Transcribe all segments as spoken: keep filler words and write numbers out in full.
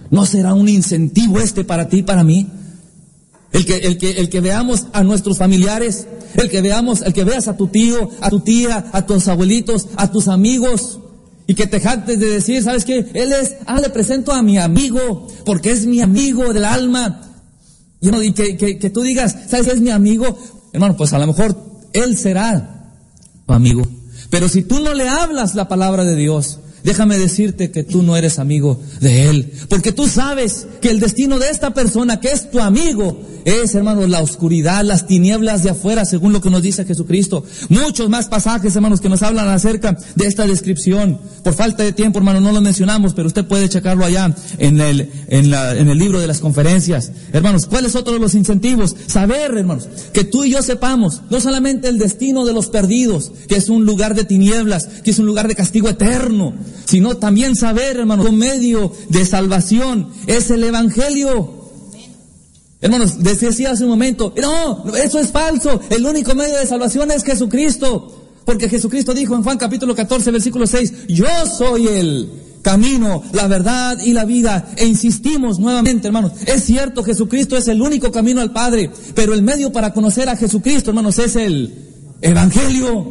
¿No será un incentivo este para ti y para mí? El que, el que, el que veamos a nuestros familiares, el que veamos, el que veas a tu tío, a tu tía, a tus abuelitos, a tus amigos, y que te jactes de decir, ¿sabes qué? Él es, ah, le presento a mi amigo, porque es mi amigo del alma. Y, y que, que, que tú digas, ¿sabes qué es mi amigo? Hermano, pues a lo mejor él será tu amigo. Pero si tú no le hablas la palabra de Dios, déjame decirte que tú no eres amigo de él. Porque tú sabes que el destino de esta persona que es tu amigo es, hermanos, la oscuridad, las tinieblas de afuera, según lo que nos dice Jesucristo. Muchos más pasajes, hermanos, que nos hablan acerca de esta descripción. Por falta de tiempo, hermano, no lo mencionamos, pero usted puede checarlo allá en el, en la, en el libro de las conferencias. Hermanos, ¿cuáles son otros los incentivos? Saber, hermanos, que tú y yo sepamos, no solamente el destino de los perdidos, que es un lugar de tinieblas, que es un lugar de castigo eterno, sino también saber, hermanos, un medio de salvación es el Evangelio. Hermanos, les decía hace un momento, no, eso es falso, el único medio de salvación es Jesucristo, porque Jesucristo dijo en Juan capítulo catorce, versículo seis, yo soy el camino, la verdad y la vida, e insistimos nuevamente, hermanos, es cierto, Jesucristo es el único camino al Padre, pero el medio para conocer a Jesucristo, hermanos, es el Evangelio.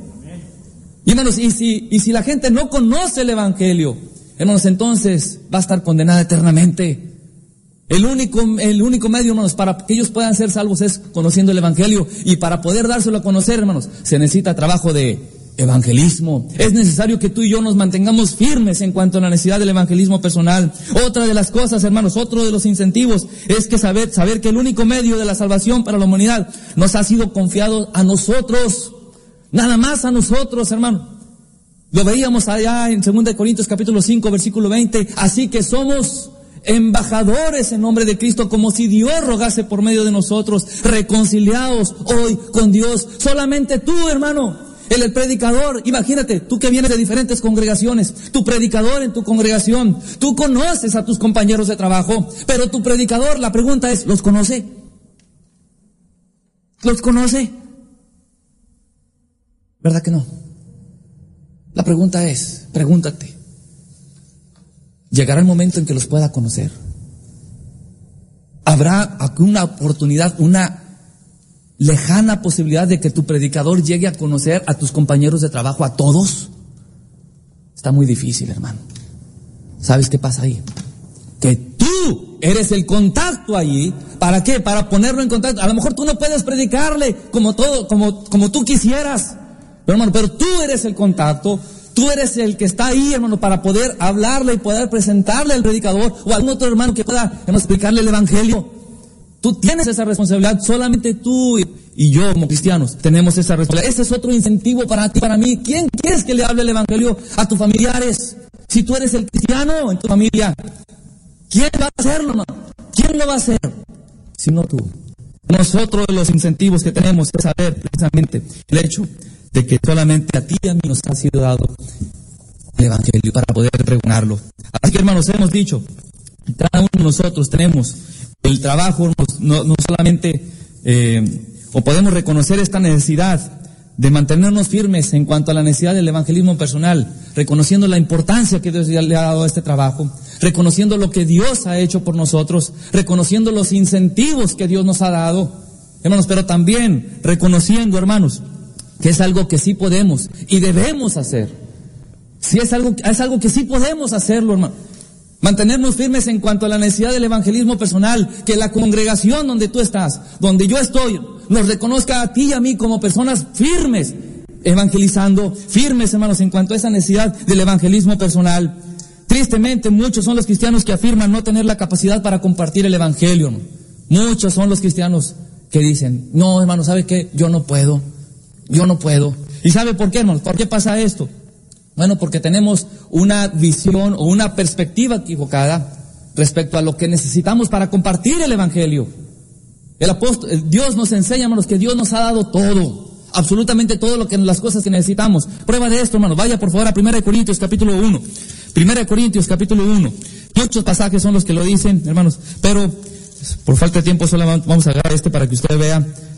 Y hermanos, y si, y si la gente no conoce el Evangelio, hermanos, entonces va a estar condenada eternamente. El único, el único medio, hermanos, para que ellos puedan ser salvos es conociendo el Evangelio. Y para poder dárselo a conocer, hermanos, se necesita trabajo de evangelismo. Es necesario que tú y yo nos mantengamos firmes en cuanto a la necesidad del evangelismo personal. Otra de las cosas, hermanos, otro de los incentivos es que saber, saber que el único medio de la salvación para la humanidad nos ha sido confiado a nosotros. Nada más a nosotros, hermano. Lo veíamos allá en segunda de Corintios capítulo cinco, versículo veinte. Así que somos embajadores en nombre de Cristo, como si Dios rogase por medio de nosotros, reconciliados hoy con Dios. Solamente tú, hermano, el, el predicador, imagínate, tú que vienes de diferentes congregaciones, tu predicador en tu congregación, tú conoces a tus compañeros de trabajo, pero tu predicador, la pregunta es, ¿los conoce? ¿Los conoce? ¿Verdad que no? La pregunta es, pregúntate, ¿llegará el momento en que los pueda conocer? ¿Habrá una oportunidad, una lejana posibilidad de que tu predicador llegue a conocer a tus compañeros de trabajo, a todos? Está muy difícil, hermano. ¿Sabes qué pasa ahí? Que tú eres el contacto allí. ¿Para qué? Para ponerlo en contacto. A lo mejor tú no puedes predicarle como todo, como, como tú quisieras. Pero hermano, pero tú eres el contacto. Tú eres el que está ahí, hermano, para poder hablarle y poder presentarle al predicador o a algún otro hermano que pueda, hermano, explicarle el Evangelio. Tú tienes esa responsabilidad, solamente tú y, y yo como cristianos tenemos esa responsabilidad. Ese es otro incentivo para ti, para mí. ¿Quién quieres que le hable el Evangelio a tus familiares? Si tú eres el cristiano en tu familia, ¿quién va a hacerlo, hermano? ¿Quién lo va a hacer? Si no tú. Nosotros los incentivos que tenemos es saber precisamente el hecho de que solamente a ti y a mí nos ha sido dado el Evangelio para poder pregonarlo. Así que, hermanos, hemos dicho, cada uno de nosotros tenemos el trabajo, no, no solamente, eh, o podemos reconocer esta necesidad de mantenernos firmes en cuanto a la necesidad del evangelismo personal, reconociendo la importancia que Dios le ha dado a este trabajo, reconociendo lo que Dios ha hecho por nosotros, reconociendo los incentivos que Dios nos ha dado, hermanos, pero también reconociendo, hermanos, que es algo que sí podemos y debemos hacer. Si es algo, es algo que sí podemos hacerlo, hermano. Mantenernos firmes en cuanto a la necesidad del evangelismo personal, que la congregación donde tú estás, donde yo estoy, nos reconozca a ti y a mí como personas firmes, evangelizando, firmes, hermanos, en cuanto a esa necesidad del evangelismo personal. Tristemente, muchos son los cristianos que afirman no tener la capacidad para compartir el evangelio, ¿no? Muchos son los cristianos que dicen, no, hermano, ¿sabe qué? Yo no puedo. Yo no puedo. ¿Y sabe por qué, hermanos? ¿Por qué pasa esto? Bueno, porque tenemos una visión o una perspectiva equivocada respecto a lo que necesitamos para compartir el Evangelio. El apóstol, Dios nos enseña, hermanos, que Dios nos ha dado todo, absolutamente todo lo que, las cosas que necesitamos. Prueba de esto, hermanos, vaya por favor a primera de Corintios capítulo uno. primera de Corintios capítulo uno. Muchos pasajes son los que lo dicen, hermanos, pero por falta de tiempo solo vamos a agarrar este para que usted vea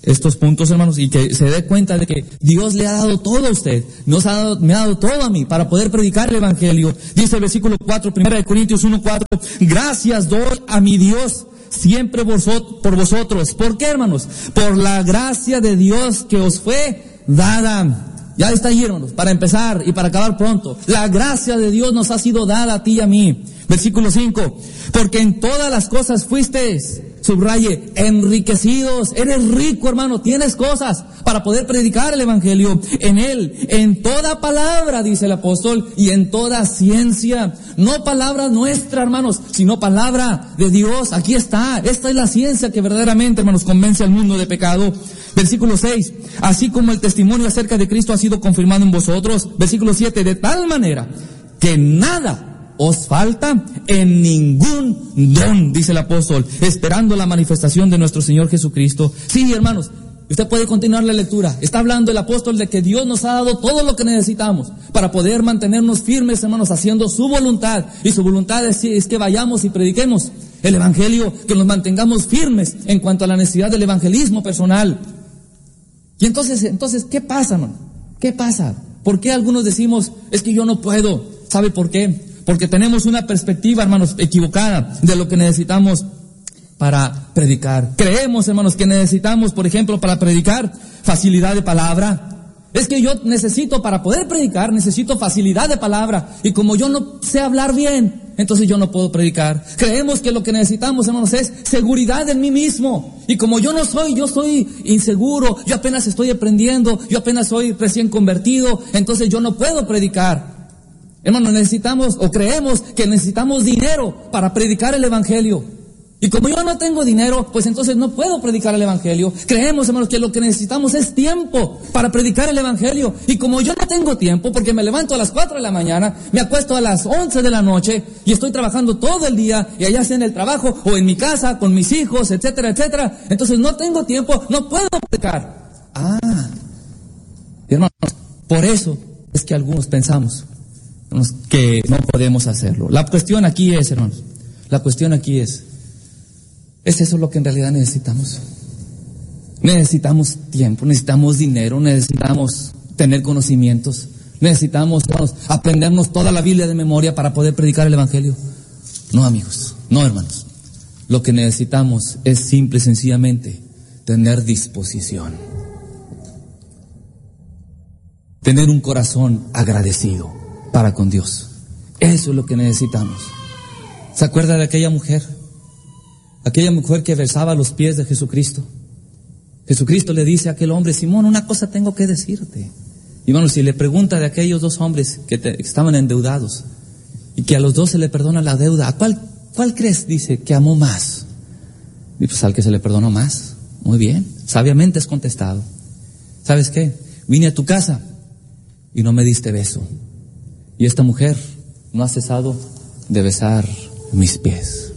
estos puntos, hermanos, y que se dé cuenta de que Dios le ha dado todo a usted, nos ha dado, me ha dado todo a mí para poder predicar el evangelio. Dice el versículo cuatro, primera de Corintios uno, cuatro, gracias doy a mi Dios siempre por vosotros. ¿Por qué, hermanos? Por la gracia de Dios que os fue dada. Ya está ahí, hermanos, para empezar y para acabar pronto. La gracia de Dios nos ha sido dada a ti y a mí. Versículo cinco, porque en todas las cosas fuisteis, subraye, enriquecidos. Eres rico, hermano, tienes cosas para poder predicar el evangelio. En él, en toda palabra, dice el apóstol, y en toda ciencia. No palabra nuestra, hermanos, sino palabra de Dios. Aquí está, esta es la ciencia que verdaderamente, hermanos, convence al mundo de pecado. Versículo seis, así como el testimonio acerca de Cristo ha sido confirmado en vosotros. Versículo siete, de tal manera que nada os falta en ningún don, dice el apóstol, esperando la manifestación de nuestro Señor Jesucristo. Sí, hermanos, usted puede continuar la lectura. Está hablando el apóstol de que Dios nos ha dado todo lo que necesitamos para poder mantenernos firmes, hermanos, haciendo su voluntad. Y su voluntad es, es que vayamos y prediquemos el evangelio, que nos mantengamos firmes en cuanto a la necesidad del evangelismo personal. Y entonces, entonces, ¿qué pasa, hermano? ¿Qué pasa? ¿Por qué algunos decimos, es que yo no puedo? ¿Sabe por qué? Porque tenemos una perspectiva, hermanos, equivocada de lo que necesitamos para predicar. Creemos, hermanos, que necesitamos, por ejemplo, para predicar, facilidad de palabra. Es que yo necesito, para poder predicar, necesito facilidad de palabra. Y como yo no sé hablar bien, entonces yo no puedo predicar. Creemos que lo que necesitamos, hermanos, es seguridad en mí mismo. Y como yo no soy, yo soy inseguro, yo apenas estoy aprendiendo, yo apenas soy recién convertido, entonces yo no puedo predicar. Hermanos, necesitamos o creemos que necesitamos dinero para predicar el evangelio. Y como yo no tengo dinero, pues entonces no puedo predicar el evangelio. Creemos, hermanos, que lo que necesitamos es tiempo para predicar el evangelio. Y como yo no tengo tiempo, porque me levanto a las cuatro de la mañana, me acuesto a las once de la noche y estoy trabajando todo el día, y allá sea en el trabajo o en mi casa con mis hijos, etcétera, etcétera. Entonces no tengo tiempo, no puedo predicar. Ah, hermanos, por eso es que algunos pensamos que no podemos hacerlo. La cuestión aquí es, hermanos, la cuestión aquí es, ¿es eso lo que en realidad necesitamos? Necesitamos tiempo, necesitamos dinero, necesitamos tener conocimientos, necesitamos, hermanos, aprendernos toda la Biblia de memoria para poder predicar el evangelio. No, amigos, no, hermanos. Lo que necesitamos es simple y sencillamente tener disposición, tener un corazón agradecido para con Dios. Eso es lo que necesitamos. ¿Se acuerda de aquella mujer? Aquella mujer que besaba los pies de Jesucristo. Jesucristo le dice a aquel hombre, Simón, una cosa tengo que decirte. Y bueno, si le pregunta de aquellos dos hombres que, te, que estaban endeudados y que a los dos se le perdona la deuda, ¿a cuál, cuál crees, dice, que amó más? Y pues al que se le perdonó más. Muy bien, sabiamente has contestado. ¿Sabes qué? Vine a tu casa y no me diste beso. Y esta mujer no ha cesado de besar mis pies.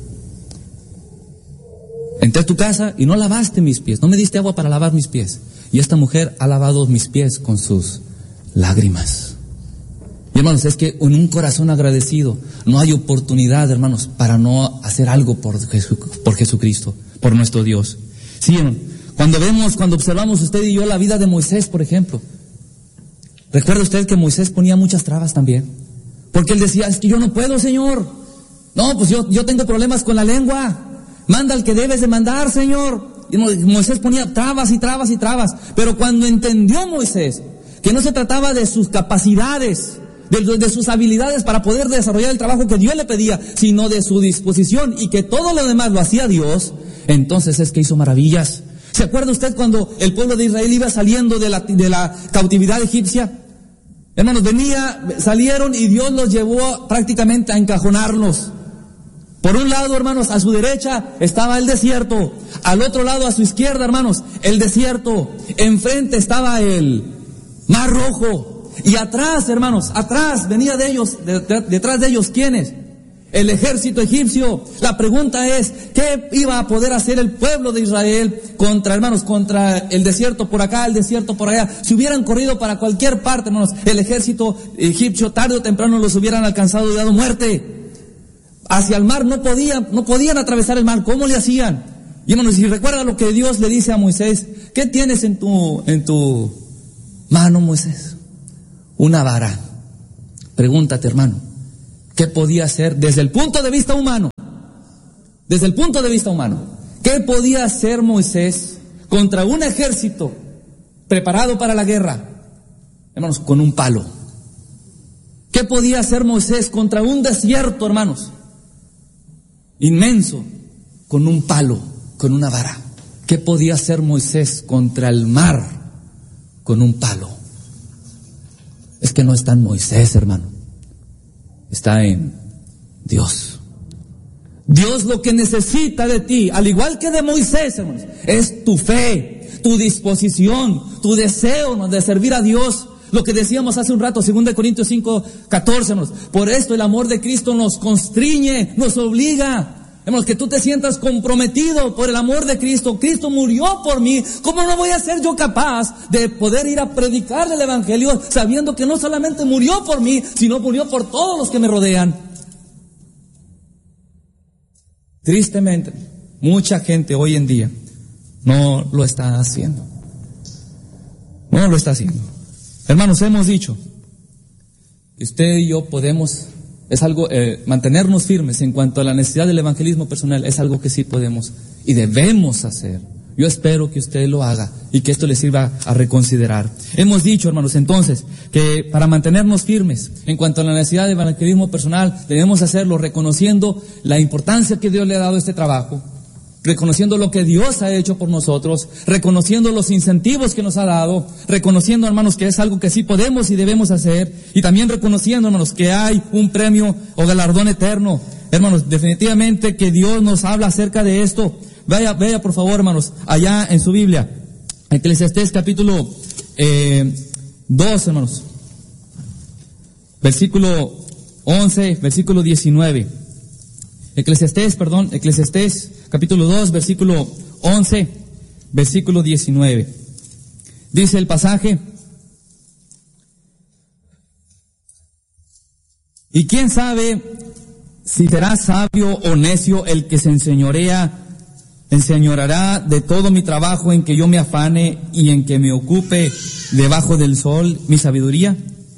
Entré a tu casa y no lavaste mis pies, no me diste agua para lavar mis pies. Y esta mujer ha lavado mis pies con sus lágrimas. Y hermanos, es que en un corazón agradecido no hay oportunidad, hermanos, para no hacer algo por, Jesu, por Jesucristo, por nuestro Dios. Sí, hermano, cuando vemos, cuando observamos usted y yo la vida de Moisés, por ejemplo, ¿recuerda usted que Moisés ponía muchas trabas también? Porque él decía, es que yo no puedo, Señor. No, pues yo, yo tengo problemas con la lengua. Manda al que debes de mandar, Señor. Y Moisés ponía trabas y trabas y trabas. Pero cuando entendió Moisés que no se trataba de sus capacidades, de, de sus habilidades para poder desarrollar el trabajo que Dios le pedía, sino de su disposición, y que todo lo demás lo hacía Dios, entonces es que hizo maravillas. ¿Se acuerda usted cuando el pueblo de Israel iba saliendo de la, de la cautividad egipcia? Hermanos, venía, salieron y Dios los llevó prácticamente a encajonarlos. Por un lado, hermanos, a su derecha estaba el desierto. Al otro lado, a su izquierda, hermanos, el desierto. Enfrente estaba el Mar Rojo. Y atrás, hermanos, atrás venía de ellos, de, de, detrás de ellos, ¿quiénes? El ejército egipcio. La pregunta es, ¿qué iba a poder hacer el pueblo de Israel contra, hermanos, contra el desierto por acá, el desierto por allá? Si hubieran corrido para cualquier parte, hermanos, el ejército egipcio tarde o temprano los hubieran alcanzado y dado muerte. Hacia el mar no podían, no podían atravesar el mar. ¿Cómo le hacían? Y hermanos, si recuerda lo que Dios le dice a Moisés, ¿qué tienes en tu, en tu mano, Moisés? Una vara. Pregúntate, hermano, ¿qué podía hacer desde el punto de vista humano? Desde el punto de vista humano, ¿qué podía hacer Moisés contra un ejército preparado para la guerra? Hermanos, con un palo. ¿Qué podía hacer Moisés contra un desierto, hermanos? Inmenso, con un palo, con una vara. ¿Qué podía hacer Moisés contra el mar? Con un palo. Es que no está en Moisés, hermano. Está en Dios. Dios lo que necesita de ti, al igual que de Moisés, hermanos, es tu fe, tu disposición, tu deseo, hermanos, de servir a Dios. Lo que decíamos hace un rato, segunda de Corintios cinco, catorce, hermanos. Por esto el amor de Cristo nos constriñe, nos obliga, hermanos, que tú te sientas comprometido por el amor de Cristo. Cristo murió por mí. ¿Cómo no voy a ser yo capaz de poder ir a predicar el evangelio sabiendo que no solamente murió por mí, sino murió por todos los que me rodean? Tristemente, mucha gente hoy en día no lo está haciendo. No lo está haciendo. Hermanos, hemos dicho que usted y yo podemos, es algo, eh, mantenernos firmes en cuanto a la necesidad del evangelismo personal, es algo que sí podemos y debemos hacer. Yo espero que usted lo haga y que esto le sirva a reconsiderar. Hemos dicho, hermanos, entonces, que para mantenernos firmes en cuanto a la necesidad del evangelismo personal, debemos hacerlo reconociendo la importancia que Dios le ha dado a este trabajo, reconociendo lo que Dios ha hecho por nosotros, reconociendo los incentivos que nos ha dado, reconociendo, hermanos, que es algo que sí podemos y debemos hacer, y también reconociendo, hermanos, que hay un premio o galardón eterno. Hermanos, definitivamente que Dios nos habla acerca de esto. Vaya, vaya por favor, hermanos, allá en su Biblia, Eclesiastés capítulo eh, dos, hermanos, versículo once, versículo diecinueve. Eclesiastés, perdón, Eclesiastés capítulo dos, versículo once, versículo diecinueve. Dice el pasaje: ¿y quién sabe si será sabio o necio el que se enseñorea, enseñoreará de todo mi trabajo en que yo me afane y en que me ocupe debajo del sol mi sabiduría?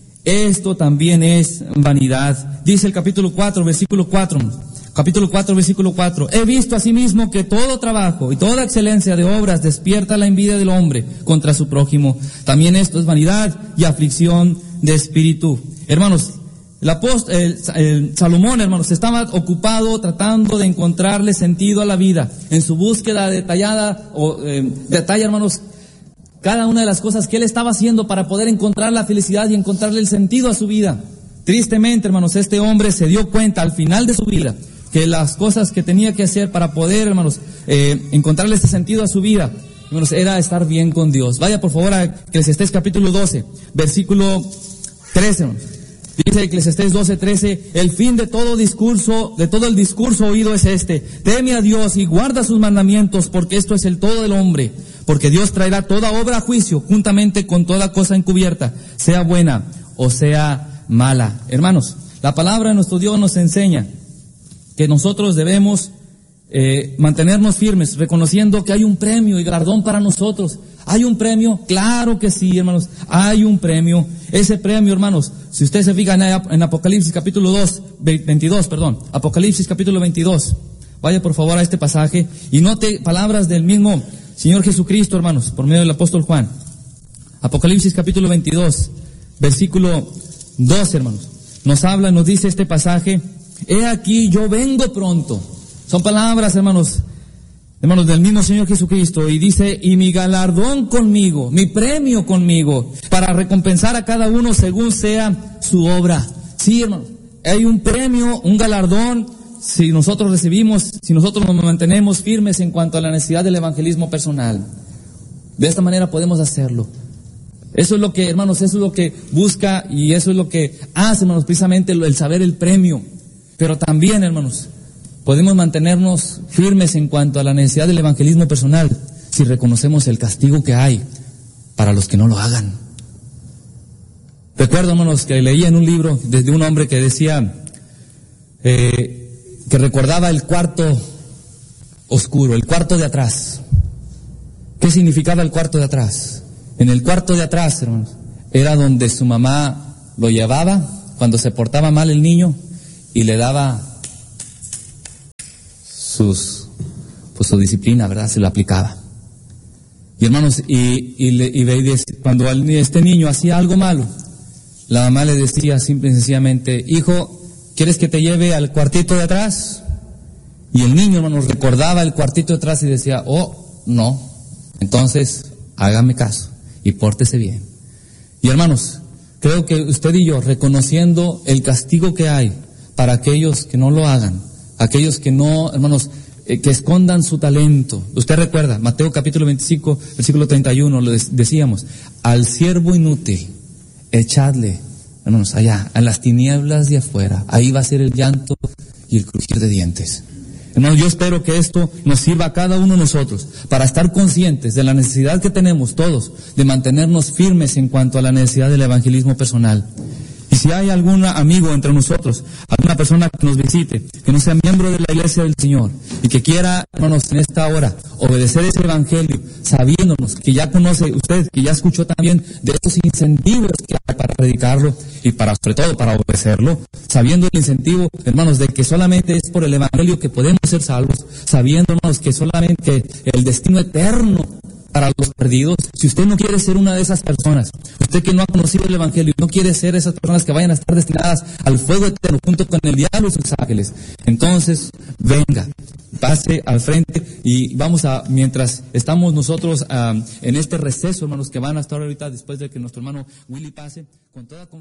Esto también es vanidad. Dice el capítulo cuatro, versículo cuatro. Capítulo cuatro, versículo cuatro. He visto asimismo que todo trabajo y toda excelencia de obras despierta la envidia del hombre contra su prójimo. También esto es vanidad y aflicción de espíritu. Hermanos, el apóstol, el, el Salomón, hermanos, estaba ocupado tratando de encontrarle sentido a la vida. En su búsqueda detallada, o eh, detalla, hermanos, cada una de las cosas que él estaba haciendo para poder encontrar la felicidad y encontrarle el sentido a su vida. Tristemente, hermanos, este hombre se dio cuenta al final de su vida que las cosas que tenía que hacer para poder, hermanos, eh, encontrarle ese sentido a su vida, hermanos, era estar bien con Dios. Vaya por favor a Eclesiastés capítulo doce, versículo trece, hermanos. Dice Eclesiastés doce, trece, el fin de todo discurso, de todo el discurso oído es este: teme a Dios y guarda sus mandamientos, porque esto es el todo del hombre. Porque Dios traerá toda obra a juicio, juntamente con toda cosa encubierta, sea buena o sea mala. Hermanos, la palabra de nuestro Dios nos enseña que nosotros debemos eh, mantenernos firmes, reconociendo que hay un premio y galardón para nosotros. ¿Hay un premio? Claro que sí, hermanos, hay un premio. Ese premio, hermanos, si ustedes se fijan en Apocalipsis capítulo dos, veintidós, perdón, Apocalipsis capítulo veintidós, vaya por favor a este pasaje y note palabras del mismo Señor Jesucristo, hermanos, por medio del apóstol Juan. Apocalipsis capítulo veintidós, versículo doce, hermanos, nos habla, nos dice este pasaje: he aquí yo vengo pronto. Son palabras, hermanos, hermanos, del mismo Señor Jesucristo, y dice: y mi galardón conmigo, mi premio conmigo, para recompensar a cada uno según sea su obra. Sí, hermanos, hay un premio, un galardón, si nosotros recibimos, si nosotros nos mantenemos firmes en cuanto a la necesidad del evangelismo personal. De esta manera podemos hacerlo. Eso es lo que, hermanos, eso es lo que busca y eso es lo que hace, hermanos, precisamente el saber el premio. Pero también, hermanos, podemos mantenernos firmes en cuanto a la necesidad del evangelismo personal si reconocemos el castigo que hay para los que no lo hagan. Recuerdo, hermanos, que leía en un libro de un hombre que decía eh, que recordaba el cuarto oscuro, el cuarto de atrás. ¿Qué significaba el cuarto de atrás? En el cuarto de atrás, hermanos, era donde su mamá lo llevaba cuando se portaba mal el niño y le daba sus, pues su disciplina, ¿verdad? Se lo aplicaba. Y hermanos, y, y, le, y cuando este niño hacía algo malo, la mamá le decía simple y sencillamente: hijo, ¿quieres que te lleve al cuartito de atrás? Y el niño, hermanos, recordaba el cuartito de atrás y decía: oh, no, entonces hágame caso y pórtese bien. Y hermanos, creo que usted y yo, reconociendo el castigo que hay para aquellos que no lo hagan, aquellos que no, hermanos, eh, que escondan su talento. Usted recuerda, Mateo capítulo veinticinco, versículo treinta y uno, lo decíamos: al siervo inútil, echadle, hermanos, allá, en las tinieblas de afuera. Ahí va a ser el llanto y el crujir de dientes. Hermanos, yo espero que esto nos sirva a cada uno de nosotros para estar conscientes de la necesidad que tenemos todos de mantenernos firmes en cuanto a la necesidad del evangelismo personal. Y si hay algún amigo entre nosotros, alguna persona que nos visite, que no sea miembro de la iglesia del Señor y que quiera, hermanos, en esta hora obedecer ese evangelio, sabiéndonos que ya conoce usted, que ya escuchó también de estos incentivos que hay para predicarlo y para, sobre todo, para obedecerlo, sabiendo el incentivo, hermanos, de que solamente es por el evangelio que podemos ser salvos, sabiendo, hermanos, que solamente el destino eterno para los perdidos. Si usted no quiere ser una de esas personas, usted que no ha conocido el evangelio, no quiere ser esas personas que vayan a estar destinadas al fuego eterno junto con el diablo y sus ángeles, entonces venga, pase al frente y vamos a, mientras estamos nosotros um, en este receso, hermanos, que van a estar ahorita después de que nuestro hermano Willy pase, con toda